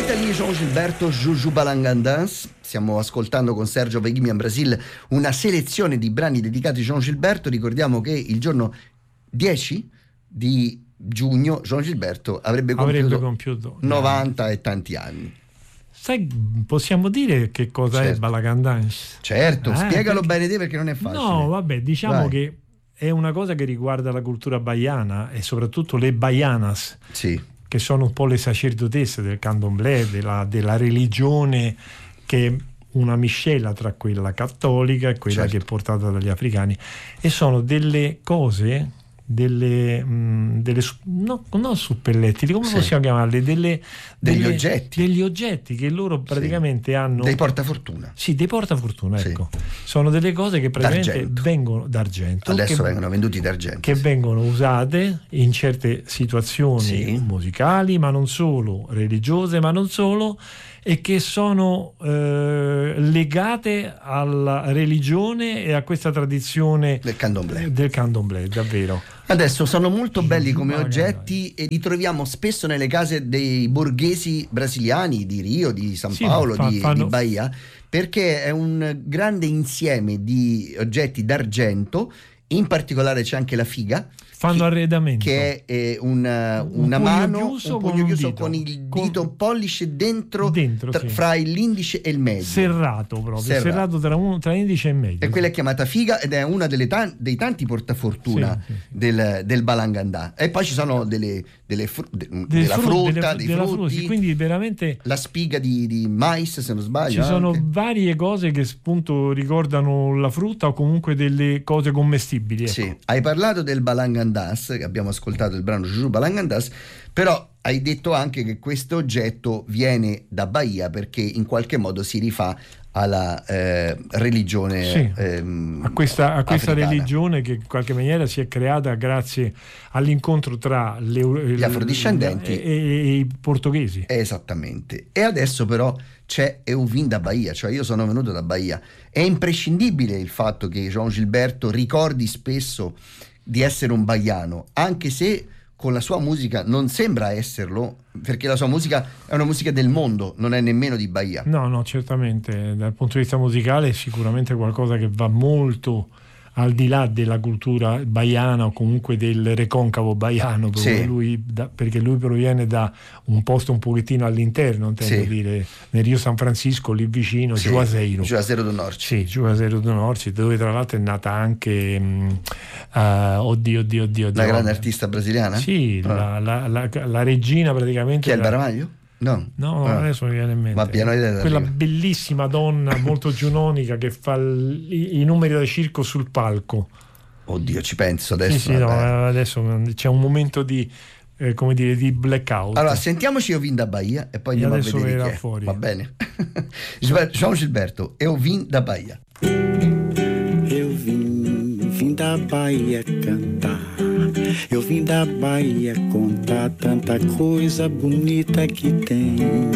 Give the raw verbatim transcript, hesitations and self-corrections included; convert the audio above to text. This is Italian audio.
Italy, João Gilberto, Juju Balangandans. Stiamo ascoltando con Sergio Veghimian Brasil una selezione di brani dedicati a João Gilberto. Ricordiamo che il giorno dieci di giugno João Gilberto avrebbe compiuto, avrebbe compiuto novanta e tanti anni. Sai, possiamo dire che cosa certo. è Balangandans? Certo, eh, spiegalo perché... bene te perché non è facile. No, vabbè, diciamo Vai. che è una cosa che riguarda la cultura baiana e soprattutto le baianas, sì. che sono un po' le sacerdotesse del candomblé, della, della religione, che è una miscela tra quella cattolica e quella certo. che è portata dagli africani, e sono delle cose, delle, mh, delle no, non suppellettili, come sì. possiamo chiamarle? Delle, degli delle, oggetti degli oggetti che loro praticamente sì. hanno dei portafortuna. Sì, dei portafortuna, sì. ecco. Sono delle cose che praticamente d'argento. vengono d'argento. Adesso che, vengono venduti d'argento. Che sì. vengono usate in certe situazioni sì. musicali, ma non solo, religiose, ma non solo, e che sono eh, legate alla religione e a questa tradizione del candomblé. Del candomblé, davvero. Adesso sono molto belli come Ah, oggetti e li troviamo spesso nelle case dei borghesi brasiliani di Rio, di San Sì, Paolo, fa- di, fanno- di Bahia, perché è un grande insieme di oggetti d'argento. In particolare c'è anche la figa, Fanno che, arredamento. che è eh, una, Un una pugno mano, chiuso un con pugno un chiuso dito. con il Con- dito pollice dentro, Dentro, tra- sì. fra l'indice e il medio. Serrato proprio, Serrato. serrato, tra, un, tra indice e medio. E quella è chiamata figa ed è una delle tan- dei tanti portafortuna Sì, sì, sì. del, del Balangandà. E poi ci sono delle, delle fru- de- Delle della fru- frutta, delle- dei della frutti, frutta, sì, quindi veramente la spiga di, di mais, se non sbaglio. ci sono anche. varie cose che appunto ricordano la frutta o comunque delle cose commestibili, ecco. Sì, hai parlato del Balangandás, che abbiamo ascoltato il brano Juju Balangandás, però hai detto anche che questo oggetto viene da Bahia perché in qualche modo si rifà alla eh, religione Sì, ehm, a questa, a questa africana. religione che in qualche maniera si è creata grazie all'incontro tra le, Gli afrodiscendenti e, e, e i portoghesi. Esattamente. E adesso però c'è Eu vim da Bahia, cioè io sono venuto da Bahia. È imprescindibile il fatto che João Gilberto ricordi spesso di essere un baiano, anche se con la sua musica non sembra esserlo, perché la sua musica è una musica del mondo, non è nemmeno di Bahia. No, no, certamente dal punto di vista musicale è sicuramente qualcosa che va molto al di là della cultura baiana o comunque del reconcavo baiano, perché, Sì. lui, da, perché lui proviene da un posto un pochettino all'interno, intendo Sì. dire, nel Rio San Francisco, lì vicino, Sì, Juazeiro. Juazeiro do Norte. Sì, Juazeiro do Norte, dove tra l'altro è nata anche mh, uh, oddio, oddio, oddio, La oddio. grande artista brasiliana? Sì, Ah. la, la, la, la regina praticamente. Chi è il era- Baramaglio? No. No, Ah. adesso mi viene in mente. Ma piano di idea Quella arriva. bellissima donna molto giunonica che fa l- i, i numeri da circo sul palco. Oddio, ci penso adesso. Sì, sì, no, vabbè. adesso c'è un momento di eh, come dire di blackout. Allora, sentiamoci Eu vim da Bahia e poi E andiamo a adesso vedere verrà chi è. fuori. Va bene. João Gilberto, Eu vim da Bahia. Eu vim, vim da Bahia cantar. Eu vim da Bahia contar tanta coisa bonita que tem.